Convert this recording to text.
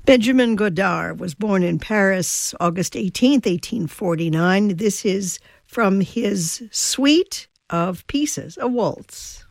Benjamin Godard was born in Paris, August 18th, 1849. This is from his suite of pieces, a waltz.